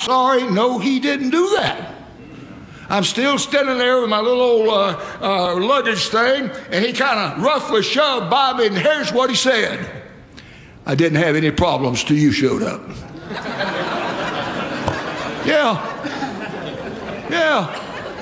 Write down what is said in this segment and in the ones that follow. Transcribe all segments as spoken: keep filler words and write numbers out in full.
sorry, no, he didn't do that. I'm still standing there with my little old uh, uh, luggage thing, and he kind of roughly shoved by me, and here's what he said. I didn't have any problems till you showed up. Yeah. Yeah.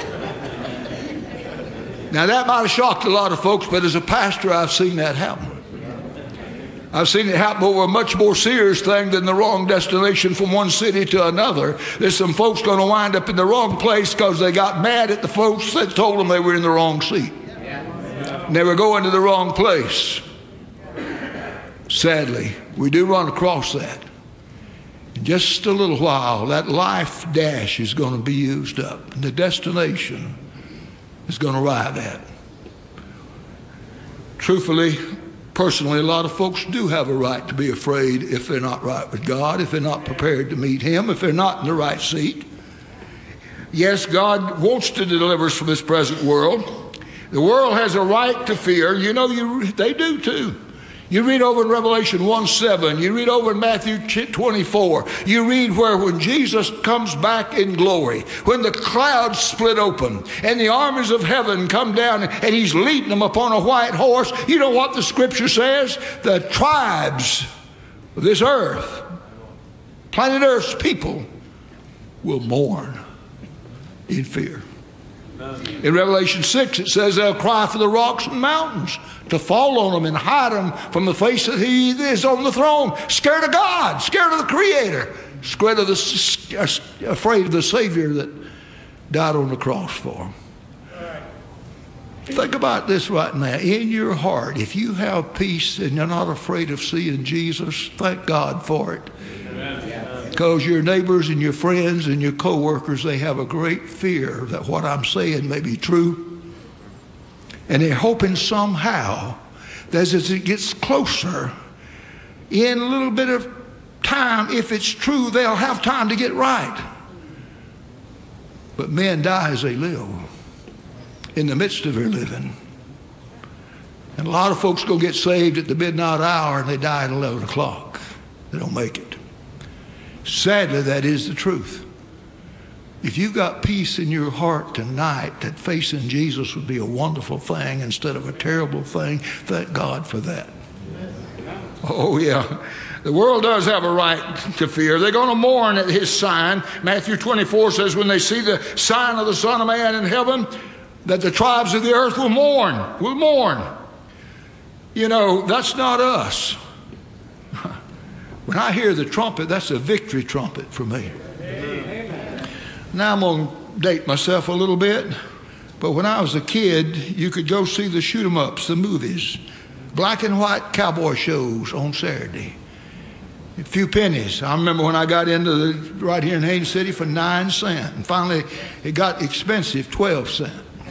Now, that might have shocked a lot of folks, but as a pastor, I've seen that happen. I've seen it happen over a much more serious thing than the wrong destination from one city to another. There's some folks going to wind up in the wrong place because they got mad at the folks that told them they were in the wrong seat. And they were going to the wrong place. Sadly, we do run across that. In just a little while, that life dash is going to be used up, and the destination is going to arrive at. Truthfully, personally, a lot of folks do have a right to be afraid if they're not right with God, if they're not prepared to meet Him, if they're not in the right seat. Yes, God wants to deliver us from this present world. The world has a right to fear. You know, you, they do too. You read over in Revelation one seven. You read over in Matthew twenty-four. You read where when Jesus comes back in glory, when the clouds split open and the armies of heaven come down and He's leading them upon a white horse. You know what the scripture says? The tribes of this earth, planet Earth's people, will mourn in fear. In Revelation six, it says they'll cry for the rocks and mountains to fall on them and hide them from the face of He that is on the throne. Scared of God, scared of the Creator, scared of the, afraid of the Savior that died on the cross for them. Think about this right now. In your heart, if you have peace and you're not afraid of seeing Jesus, thank God for it. Because your neighbors and your friends and your co-workers, they have a great fear that what I'm saying may be true. And they're hoping somehow that as it gets closer, in a little bit of time, if it's true, they'll have time to get right. But men die as they live, in the midst of their living. And a lot of folks go get saved at the midnight hour and they die at eleven o'clock. They don't make it. Sadly, that is the truth. If you've got peace in your heart tonight, that facing Jesus would be a wonderful thing instead of a terrible thing, thank God for that. Oh, yeah. The world does have a right to fear. They're going to mourn at His sign. Matthew twenty-four says, when they see the sign of the Son of Man in heaven, that the tribes of the earth will mourn, will mourn. You know, that's not us. When I hear the trumpet, that's a victory trumpet for me. Amen. Now I'm going to date myself a little bit, but when I was a kid, you could go see the shoot 'em ups, the movies, black and white cowboy shows on Saturday. A few pennies. I remember when I got into the right here in Haines City for nine cents, and finally it got expensive, twelve cents.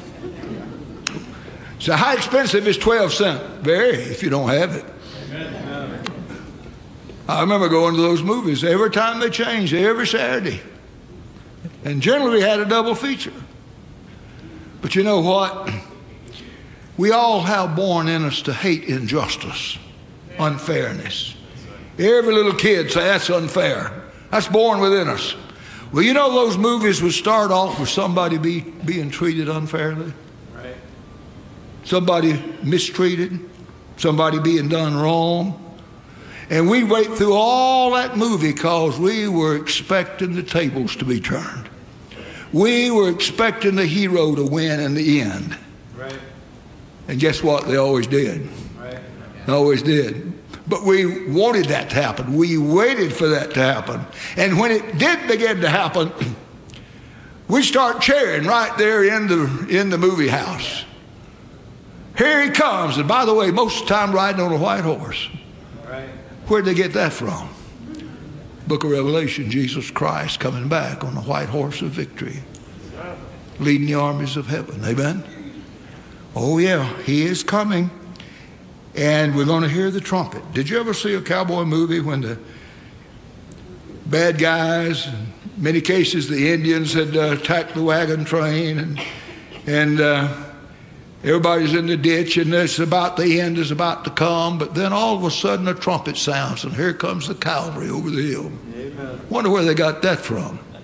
So how expensive is twelve cents? Very, if you don't have it. Amen. I remember going to those movies every time they changed, every Saturday. And generally we had a double feature. But you know what? We all have born in us to hate injustice, unfairness. Every little kid say, that's unfair. That's born within us. Well, you know those movies would start off with somebody be, being treated unfairly. Right. Somebody mistreated. Somebody being done wrong. And we'd wait through all that movie because we were expecting the tables to be turned. We were expecting the hero to win in the end. Right. And guess what? They always did. Right. They always did. But we wanted that to happen. We waited for that to happen. And when it did begin to happen, we start cheering right there in the, in the movie house. Here he comes. And by the way, most of the time riding on a white horse. Right. Where'd they get that from? Book of Revelation, Jesus Christ coming back on the white horse of victory, leading the armies of heaven. Amen? Oh, yeah, He is coming. And we're going to hear the trumpet. Did you ever see a cowboy movie when the bad guys, in many cases the Indians, had uh, attacked the wagon train, and, and uh, everybody's in the ditch, and it's about the end is about to come, but then all of a sudden a trumpet sounds, and here comes the cavalry over the hill. Amen. Wonder where they got that from.